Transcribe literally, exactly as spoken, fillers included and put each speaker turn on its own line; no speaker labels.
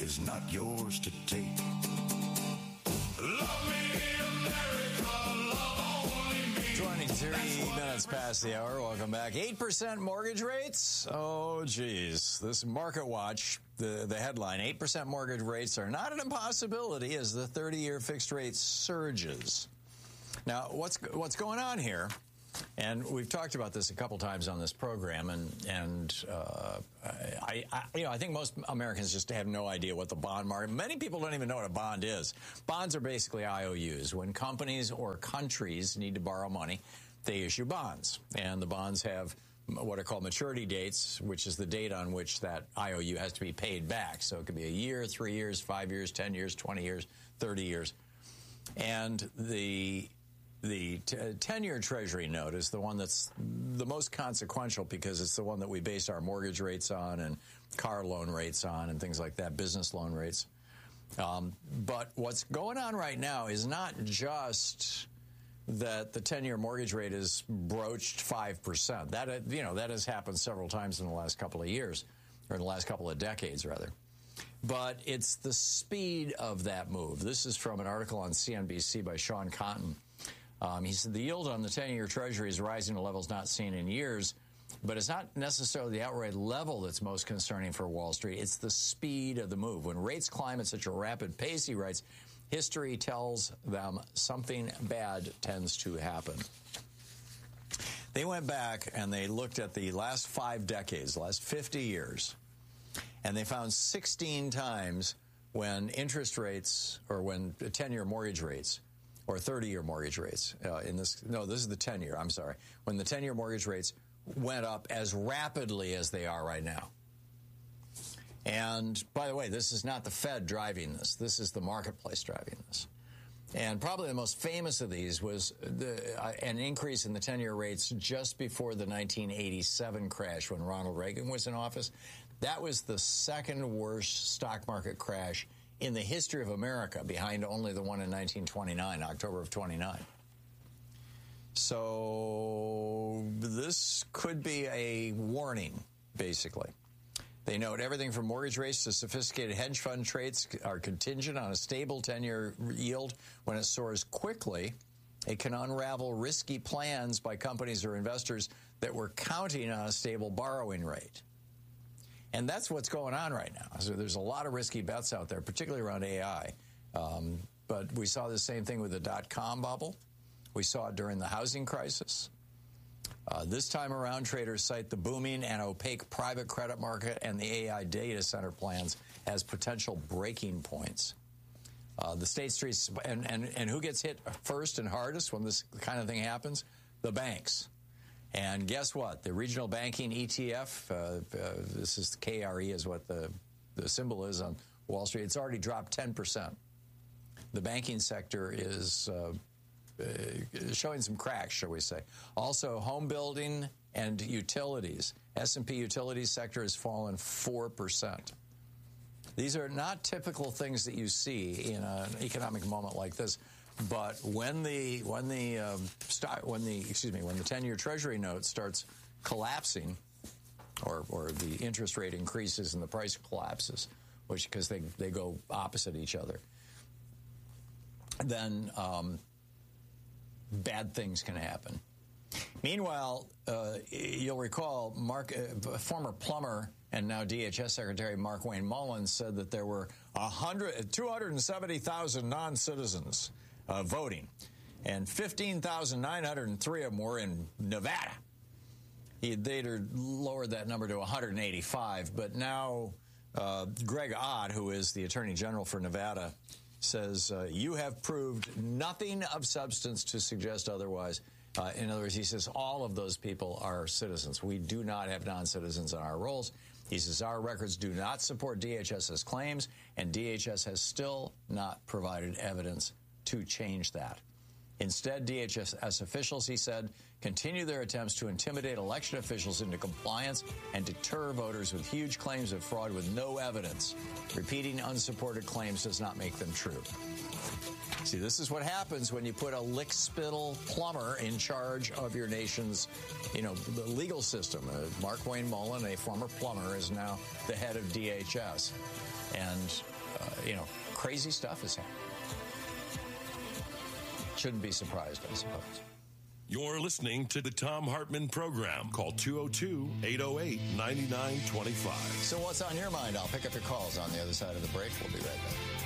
is not yours to take. Love me, America, love only me.
twenty-three minutes past the hour. Welcome back. eight percent mortgage rates? Oh, geez. This Market Watch, the, the headline, eight percent mortgage rates are not an impossibility as the thirty-year fixed rate surges. Now, what's what's going on here? And we've talked about this a couple times on this program, and and uh, I, I, you know, I think most Americans just have no idea what the bond market. Many people don't even know what a bond is. Bonds are basically I O Us. When companies or countries need to borrow money, they issue bonds, and the bonds have what are called maturity dates, which is the date on which that I O U has to be paid back. So it could be a year, three years, five years, ten years, twenty years, thirty years, and the The ten-year Treasury note is the one that's the most consequential because it's the one that we base our mortgage rates on and car loan rates on and things like that, business loan rates. Um, but what's going on right now is not just that the ten-year mortgage rate is broached five percent. That, you know, that has happened several times in the last couple of years, or in the last couple of decades, rather. But it's the speed of that move. This is from an article on C N B C by Sean Cotton. Um, he said the yield on the ten-year Treasury is rising to levels not seen in years, but it's not necessarily the outright level that's most concerning for Wall Street. It's the speed of the move. When rates climb at such a rapid pace, he writes, history tells them something bad tends to happen. They went back and they looked at the last five decades, the last fifty years, and they found sixteen times when interest rates or when ten-year mortgage rates or thirty-year mortgage rates uh, in this. No, this is the ten-year. I'm sorry. When the ten-year mortgage rates went up as rapidly as they are right now. And by the way, this is not the Fed driving this. This is the marketplace driving this. And probably the most famous of these was the, uh, an increase in the ten-year rates just before the nineteen eighty-seven crash when Ronald Reagan was in office. That was the second worst stock market crash in the history of America, behind only the one in nineteen twenty-nine, October of twenty-nine. So this could be a warning, basically. They note everything from mortgage rates to sophisticated hedge fund trades are contingent on a stable ten-year yield. When it soars quickly, it can unravel risky plans by companies or investors that were counting on a stable borrowing rate. And that's what's going on right now. So there's a lot of risky bets out there, particularly around A I. Um, but we saw the same thing with the dot-com bubble. We saw it during the housing crisis. Uh, this time around, traders cite the booming and opaque private credit market and the A I data center plans as potential breaking points. Uh, the State Street, and, and, and who gets hit first and hardest when this kind of thing happens? The banks. And guess what? The regional banking E T F, uh, uh, this is K R E is what the, the symbol is on Wall Street. It's already dropped ten percent. The banking sector is uh, uh, showing some cracks, shall we say. Also, home building and utilities. S and P utilities sector has fallen four percent. These are not typical things that you see in an economic moment like this. But when the when the um, stock when the excuse me when the ten-year Treasury note starts collapsing, or or the interest rate increases and the price collapses, which because they they go opposite each other, then um, bad things can happen. Meanwhile, uh, you'll recall Mark, uh, former plumber and now D H S Secretary Mark Wayne Mullins said that there were two hundred seventy thousand non-citizens Uh, voting, and fifteen thousand nine hundred three of them were in Nevada. He later lowered that number to one hundred eighty-five, but now uh, Greg Abbott, who is the Attorney General for Nevada, says, uh, you have proved nothing of substance to suggest otherwise. Uh, in other words, he says all of those people are citizens. We do not have non-citizens on our rolls. He says our records do not support DHS's claims, and D H S has still not provided evidence to change that. Instead, D H S officials, he said, continue their attempts to intimidate election officials into compliance and deter voters with huge claims of fraud with no evidence. Repeating unsupported claims does not make them true. See, this is what happens when you put a lickspittle plumber in charge of your nation's, you know, the legal system. Uh, Mark Wayne Mullen, a former plumber, is now the head of D H S. And, uh, you know, crazy stuff is happening. Shouldn't be surprised, I suppose.
You're listening to the Thom Hartmann Program. Call two oh two, eight oh eight, nine nine two five.
So what's on your mind? I'll pick up your calls on the other side of the break. We'll be right back.